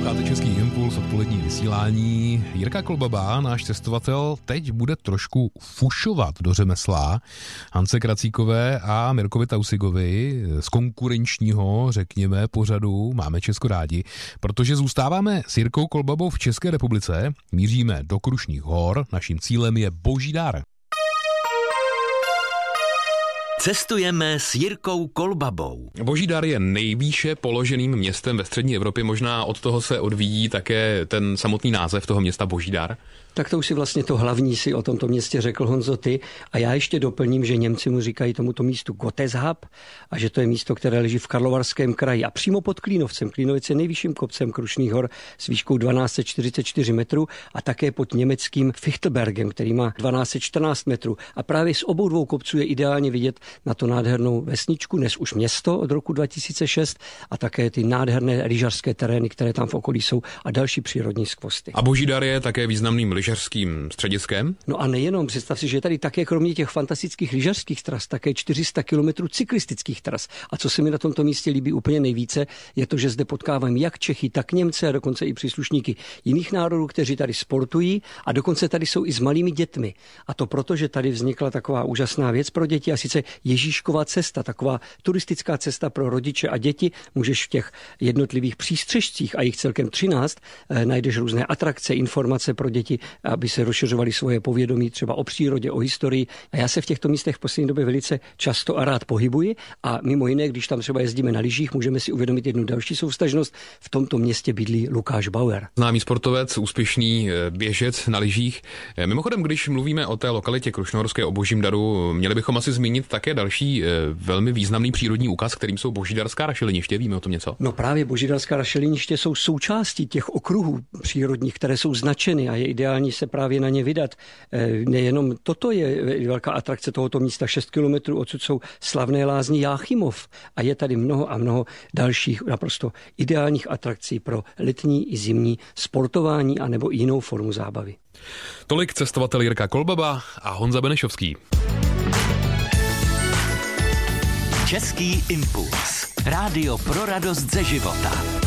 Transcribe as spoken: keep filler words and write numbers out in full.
Posloucháte Český impuls, odpolední vysílání. Jirka Kolbaba, náš cestovatel, teď bude trošku fušovat do řemesla Hance Kracíkové a Mirkovi Tausigovi z konkurenčního, řekněme, pořadu Máme Česko rádi, protože zůstáváme s Jirkou Kolbabou v České republice, míříme do Krušných hor, naším cílem je Boží dar. Cestujeme s Jirkou Kolbabou. Boží dar je nejvýše položeným městem ve střední Evropě, možná od toho se odvíjí také ten samotný název toho města Boží dar. Tak to už si vlastně to hlavní si o tomto městě řekl, Honzo, ty. A já ještě doplním, že Němci mu říkají tomuto místu Gotteshab a že to je místo, které leží v Karlovarském kraji a přímo pod Klínovcem. Klínovec je nejvyšším kopcem Krušných hor s výškou dvanáct set čtyřicet čtyři metrů a také pod německým Fichtelbergem, který má dvanáct set čtrnáct metrů. A právě z obou dvou kopců je ideálně vidět na to nádhernou vesničku, dnes už město od roku dva tisíce šest a také ty nádherné lyžařské terény, které tam v okolí jsou a další přírodní skvosty. A Boží dar je také významným lyžařským střediskem? No a nejenom, představ si, že tady také kromě těch fantastických lyžařských tras také čtyři sta kilometrů cyklistických tras. A co se mi na tomto místě líbí úplně nejvíce, je to, že zde potkávám jak Čechy, tak Němce a dokonce i příslušníky jiných národů, kteří tady sportují a dokonce tady jsou i s malými dětmi. A to proto, že tady vznikla taková úžasná věc pro děti a sice Ježíškova cesta, taková turistická cesta pro rodiče a děti. Můžeš v těch jednotlivých přístřežcích, a jich celkem třináct, najdeš různé atrakce, informace pro děti, aby se rozšiřovali svoje povědomí třeba o přírodě, o historii. A já se v těchto místech v poslední době velice často a rád pohybuji a mimo jiné, když tam třeba jezdíme na lyžích, můžeme si uvědomit jednu další souvztažnost. V tomto městě bydlí Lukáš Bauer. Známý sportovec, úspěšný běžec na lyžích. Mimochodem, když mluvíme o té lokalitě Krušnohorské, o Božím daru, měli bychom asi zmínit také další velmi významný přírodní úkaz, kterým jsou božídarská rašeliniště. Víme o tom něco? No právě božídarská rašeliniště jsou součástí těch okruhů přírodních, které jsou značeny a je ideální se právě na ně vydat. Nejenom toto je velká atrakce tohoto místa, šest kilometrů odsud jsou slavné lázně Jáchymov a je tady mnoho a mnoho dalších naprosto ideálních atrakcí pro letní i zimní sportování a nebo jinou formu zábavy. Tolik cestovatel Jirka Kolbaba a Honza Benešovský. Český impuls. Rádio pro radost ze života.